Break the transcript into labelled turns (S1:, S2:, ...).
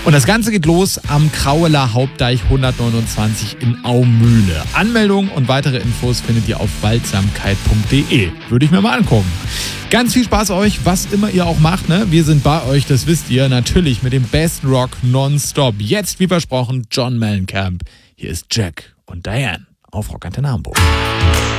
S1: Und das Ganze geht los am Kraueler Hauptdeich 129 in Aumühle. Anmeldung und weitere Infos findet ihr auf waldsamkeit.de. Würde ich mir mal angucken. Ganz viel Spaß euch, was immer ihr auch macht, ne? Wir sind bei euch, das wisst ihr, natürlich mit dem Best Rock nonstop. Jetzt, wie versprochen, John Mellencamp. Hier ist Jack und Diane auf Rock Antenne Hamburg.